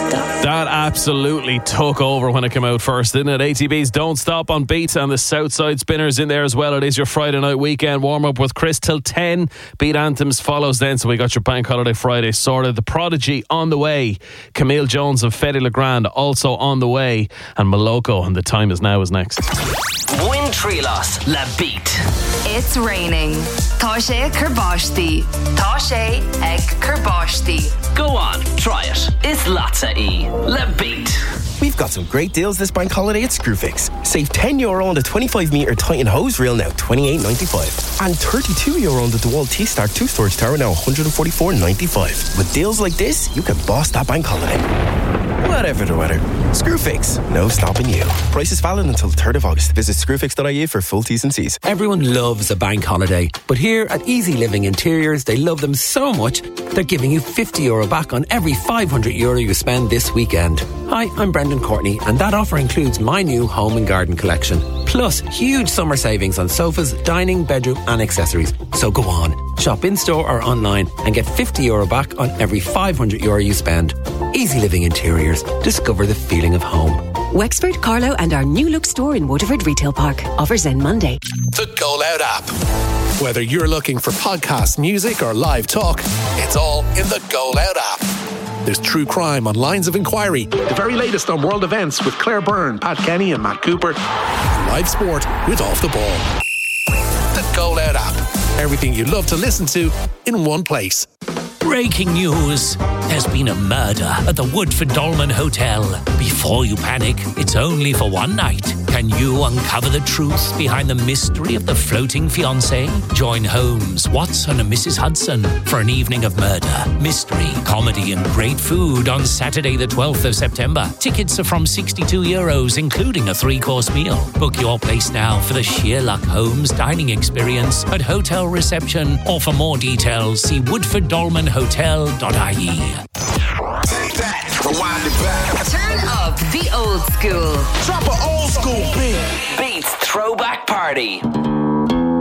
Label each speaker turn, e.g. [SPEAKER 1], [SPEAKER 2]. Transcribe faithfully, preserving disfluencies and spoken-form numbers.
[SPEAKER 1] Stop.
[SPEAKER 2] That absolutely took over when it came out first, didn't it? A T B's Don't Stop on Beat and the Southside Spinners in there as well. It is your Friday night weekend warm-up with Chris till ten. Beat Anthems follows then, so we got your Bank Holiday Friday sorted. The Prodigy on the way. Camille Jones and Fedde Legrand also on the way. And Moloko and The Time Is Now is next.
[SPEAKER 3] Win Trilos La Beat.
[SPEAKER 4] It's raining. Tá sé Kerbashti. Tá sé ag Kerbashti.
[SPEAKER 3] Go on, try it. It's Latza E. La Beat.
[SPEAKER 5] We've got some great deals this bank holiday at Screwfix. Save ten euro on the twenty-five metre Titan hose reel, now twenty-eight ninety-five. And thirty-two euro on the DeWalt T-Star two storage tower, now one forty-four ninety-five. With deals like this, you can boss that bank holiday. Whatever the weather. Screwfix, no stopping you. Prices valid until the third of August. Visit screwfix dot I E for full T's and C's.
[SPEAKER 6] Everyone loves a bank holiday, but here at Easy Living Interiors, they love them so much, they're giving you fifty euro back on every five hundred euro you spend this weekend. Hi, I'm Brendan Courtney, and that offer includes my new home and garden collection. Plus, huge summer savings on sofas, dining, bedroom and accessories. So go on, shop in-store or online and get fifty euro back on every five hundred euro you spend. Easy Living Interiors. Discover the feeling of home.
[SPEAKER 7] Wexford, Carlow and our new look store in Waterford Retail Park. Offers end Monday.
[SPEAKER 8] The Go Loud app. Whether you're looking for podcast music or live talk, it's all in the Go Loud app. There's true crime on Lines of Inquiry, the very latest on world events with Claire Byrne, Pat Kenny and Matt Cooper, live sport with Off the Ball. The Go Loud app. Everything you love to listen to in one place.
[SPEAKER 9] Breaking news. There's been a murder at the Woodford Dolmen Hotel. Before you panic, it's only for one night. Can you uncover the truth behind the mystery of the floating fiancé? Join Holmes, Watson and Missus Hudson for an evening of murder, mystery, comedy and great food on Saturday the twelfth of September. Tickets are from sixty-two euros, including a three-course meal. Book your place now for the Sherlock Holmes dining experience at hotel reception, or for more details, see woodford dolmen hotel dot I E.
[SPEAKER 10] Take that, rewind it back.
[SPEAKER 4] Turn up the old school.
[SPEAKER 10] Drop an old school beat.
[SPEAKER 3] Beats Throwback Party.